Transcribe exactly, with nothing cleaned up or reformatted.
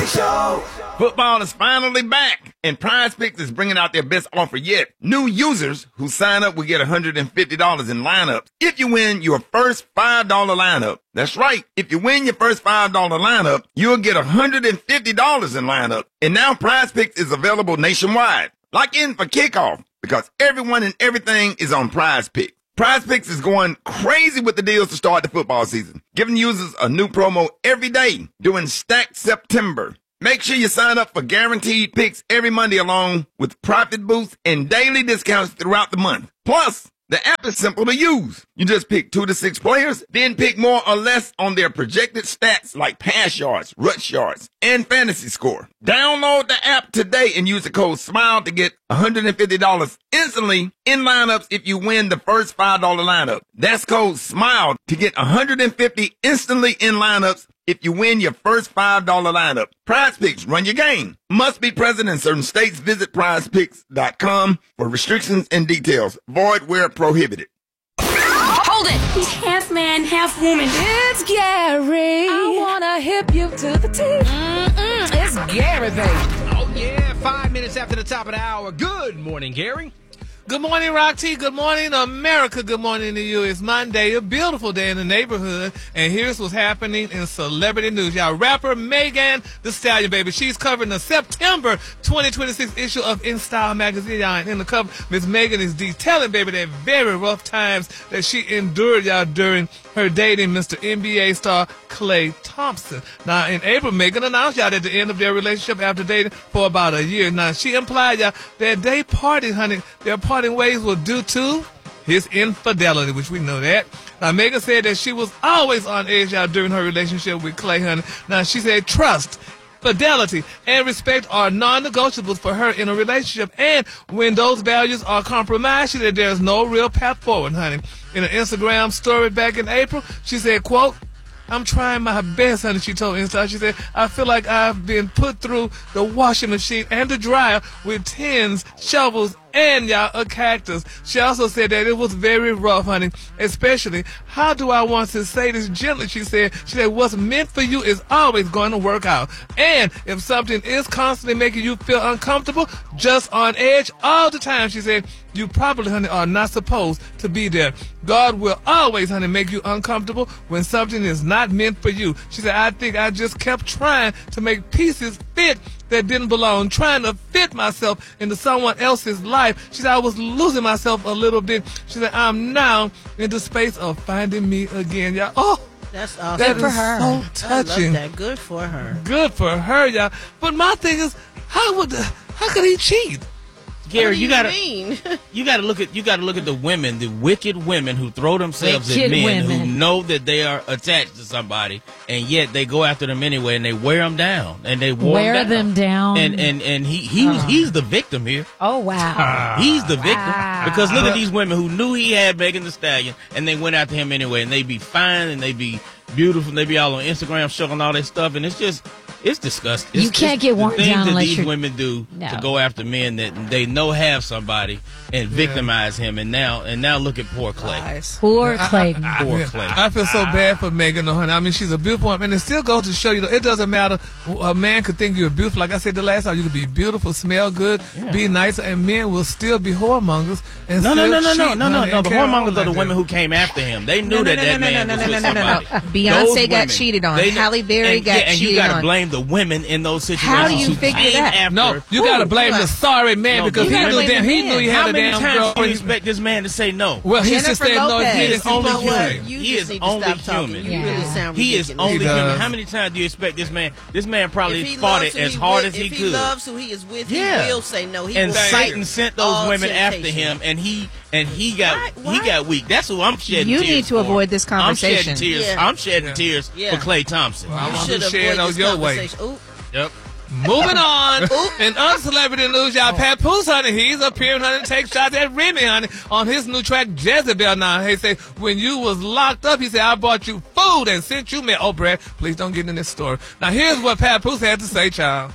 Show. Football is finally back, and Prize Picks is bringing out their best offer yet. New users who sign up will get one hundred fifty dollars in lineups if you win your first five dollar lineup. That's right. If you win your first five dollar lineup, you'll get one hundred fifty dollars in lineup. And now Prize Picks is available nationwide. Lock in for kickoff because everyone and everything is on Prize Picks. Prize Picks is going crazy with the deals to start the football season, giving users a new promo every day during Stacked September. Make sure you sign up for guaranteed picks every Monday along with profit boosts and daily discounts throughout the month. Plus, the app is simple to use. You just pick two to six players, then pick more or less on their projected stats like pass yards, rush yards, and fantasy score. Download the app today and use the code SMILE to get one hundred fifty dollars instantly in lineups if you win the first five dollar lineup. That's code SMILE to get one hundred fifty dollars instantly in lineups if you win your first five dollar lineup. Prize Picks, run your game. Must be present in certain states. Visit prize picks dot com for restrictions and details. Void where prohibited. Hold it! He's half man, half woman. It's Gary. I wanna hip you to the teeth. Mm-mm, it's Gary, baby. Oh, yeah, five minutes after the top of the hour. Good morning, Gary. Good morning, Rock T. Good morning, America. Good morning to you. It's Monday, a beautiful day in the neighborhood. And here's what's happening in celebrity news. Y'all, rapper Megan Thee Stallion, baby. She's covering the September twenty twenty-six issue of InStyle magazine, y'all. And in the cover, Miss Megan is detailing, baby, that very rough times that she endured, y'all, during her dating Mister N B A star Klay Thompson. Now, in April, Megan announced, y'all, at the end of their relationship after dating for about a year. Now, she implied, y'all, that they partied, honey. Their parting ways were due to his infidelity, which we know that. Now, Megan said that she was always on edge, y'all, during her relationship with Klay, honey. Now, she said trust, fidelity, and respect are non-negotiables for her in a relationship. And when those values are compromised, she said there's no real path forward, honey. In an Instagram story back in April, she said, quote, I'm trying my best, honey, she told Insta. She said, I feel like I've been put through the washing machine and the dryer with tins, shovels, and, y'all, a cactus. She also said that it was very rough, honey, especially, how do I want to say this gently, she said. She said, what's meant for you is always going to work out. And if something is constantly making you feel uncomfortable, just on edge all the time, she said, you probably, honey, are not supposed to be there. God will always, honey, make you uncomfortable when something is not meant for you. She said, I think I just kept trying to make pieces fit that didn't belong, trying to fit myself into someone else's life. She said, I was losing myself a little bit. She said, I'm now in the space of finding me again. Y'all, oh, that's awesome. that Good for is her. so touching. I love that. Good for her. Good for her, y'all. But my thing is, how would the, how could he cheat? Gary, you, you gotta mean? you gotta look at you gotta look at the women, the wicked women who throw themselves Wicked at men women. who know that they are attached to somebody, and yet they go after them anyway, and they wear them down, and they wear Wear them them down. And and and he he was Uh. he's the victim here. Oh, wow. He's the victim Wow. because look at these women who knew he had Megan Thee Stallion, and they went after him anyway, and they be fine and they be beautiful, and they be all on Instagram showing all that stuff, and it's just. It's disgusting. You It's, can't it's get the worn things down that unless these you're- women do No. to go after men that they know have somebody and victimize him, and now and now look at poor Klay. Lies. Poor Clayton. Poor I, Klay. I feel so bad for Megan, though, honey. I mean, she's a beautiful woman. And it still goes to show you, though, it doesn't matter. A man could think you're beautiful. Like I said the last time, you could be beautiful, smell good, be nice, and men will still be whoremongers. And No, no, still no, no, no, cheat, no, no, honey, no. and The carry on whoremongers are like the that. women who came after him. They knew No, no, that no, that no, man no, was no, with no, no, no, somebody. no. Beyonce Those got women, cheated on. they- Halle Berry and, got yeah, and cheated you gotta on. blame the women in those situations. How do you who figure came that? after- No, you got to blame the sorry man No, because you he gotta knew, blame damn, the he man. knew he had How a many damn times do you girlfriend. expect this man to say no? Well, he's just Jennifer saying no. Lopez. He He is is only You know what? human. You He just is need to only stop talking. human. You Yeah. really sound He is ridiculous. only He human. does. How many times do you expect this man? This man probably If he fought loves it who as he hard with- as he if could. he loves who he is with, Yeah. he will say no. He and will Satan fight sent those all women after temptation. him, and he and he got Why- he why? got weak. That's who I'm shedding You tears need to for. avoid this conversation. I'm shedding tears. Yeah. I'm shedding Yeah. tears Yeah. for Klay Thompson. Well, I You want should to share avoid those this your way. conversation. Ooh. Yep. Moving on. In other celebrity news, y'all, Pat Poose, honey, he's appearing, honey, to take shots at Remy, honey, on his new track, Jezebel. Now, he say, when you was locked up, he said, I bought you food and sent you mail. Oh, Brad, please don't get in this story. Now, here's what Pat Poose had to say, child.